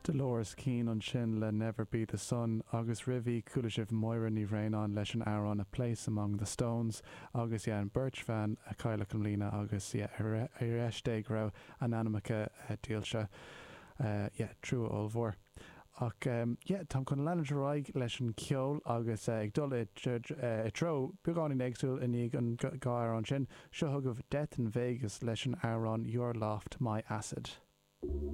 Dolores Keane an sin le Never Be the Sun agus rihí cúlaisih Moira ní bhréanán leis an áran A Place Among the Stones agus an Birch fan a Kyla Cumlína agus éisté ra an anamacha díalse trú olmhór. Ach tá chun leanúid roiig leis an ceol agus ag dul i tro beáin éagsúil inig an gáir an sin seo thugah Death in Vegas leis an áran Your Loft My Acid.